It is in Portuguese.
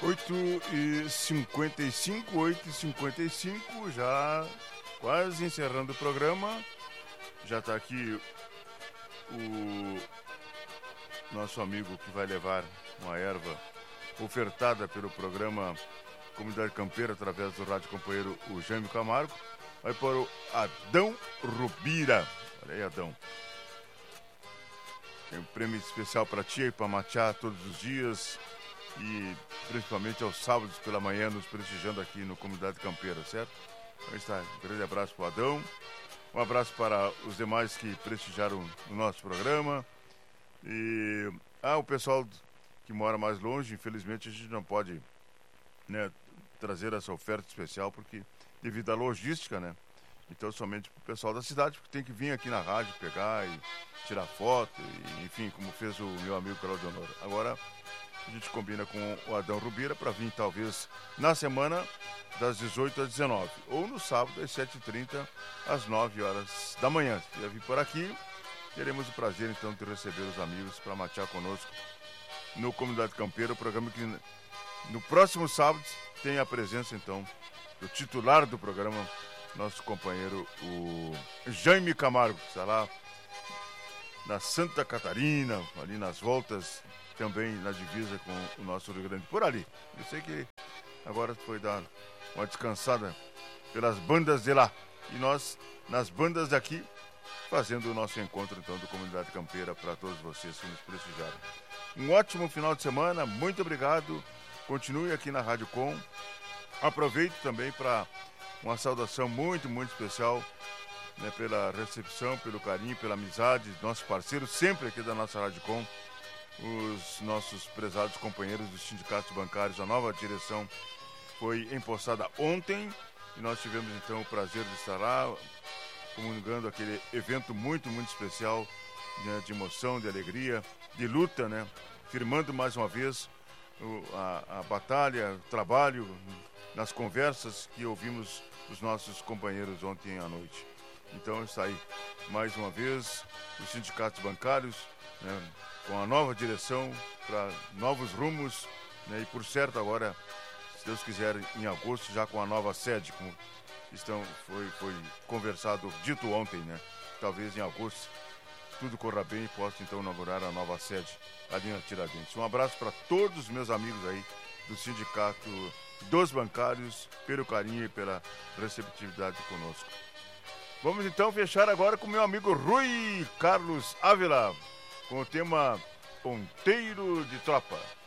8h55, já quase encerrando o programa. Já está aqui o nosso amigo que vai levar uma erva ofertada pelo programa Comunidade Campeira através do Rádio Companheiro, o Jaime Camargo. Vai para o Adão Rubira. Olha aí, Adão. Tem um prêmio especial para ti aí, para matear todos os dias e principalmente aos sábados pela manhã, nos prestigiando aqui no Comunidade Campeira, certo? Então está, um grande abraço para o Adão, um abraço para os demais que prestigiaram o nosso programa e o pessoal que mora mais longe, infelizmente a gente não pode, né, trazer essa oferta especial porque devido à logística, né? Então somente para o pessoal da cidade, porque tem que vir aqui na rádio pegar e tirar foto, e, enfim, como fez o meu amigo Claudio Honor. Agora a gente combina com o Adão Rubira para vir talvez na semana das 18 às 19 ou no sábado das 7h30 às 9 horas da manhã. Se quiser vir por aqui, teremos o prazer então de receber os amigos para matear conosco no Comunidade Campeira, o programa que no próximo sábado tem a presença então do titular do programa, nosso companheiro, o Jaime Camargo, que está lá na Santa Catarina, ali nas voltas, também na divisa com o nosso Rio Grande, por ali. Eu sei que agora foi dar uma descansada pelas bandas de lá. E nós, nas bandas daqui, fazendo o nosso encontro, então, do Comunidade Campeira para todos vocês que nos prestigiaram. Um ótimo final de semana, muito obrigado. Continue aqui na Rádio Com. Aproveito também para uma saudação muito, muito especial, né, pela recepção, pelo carinho, pela amizade, nossos parceiros sempre aqui da nossa Rádio Com, os nossos prezados companheiros dos sindicatos bancários. A nova direção foi empossada ontem e nós tivemos então o prazer de estar lá comunicando aquele evento muito, muito especial, né, de emoção, de alegria, de luta, né, firmando mais uma vez a batalha, o trabalho nas conversas que ouvimos dos nossos companheiros ontem à noite. Então está aí, mais uma vez, os sindicatos bancários, né, com a nova direção para novos rumos, né, e por certo agora, se Deus quiser, em agosto, já com a nova sede, como foi conversado, dito ontem, né, talvez em agosto tudo corra bem e possa então inaugurar a nova sede ali na Tiradentes. Um abraço para todos os meus amigos aí do sindicato dos bancários, pelo carinho e pela receptividade conosco. Vamos então fechar agora com meu amigo Rui Carlos Ávila, com o tema Ponteiro de Tropa.